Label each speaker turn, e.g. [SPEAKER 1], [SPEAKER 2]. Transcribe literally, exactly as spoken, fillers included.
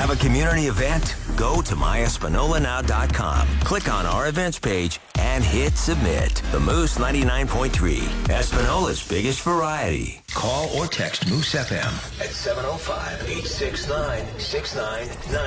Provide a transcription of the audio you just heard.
[SPEAKER 1] Have a community event? Go to my espanola now dot com. Click on our events page and hit submit. The Moose ninety-nine point three, Espanola's biggest variety. Call or text Moose F M at seven oh five, eight six nine, six nine nine.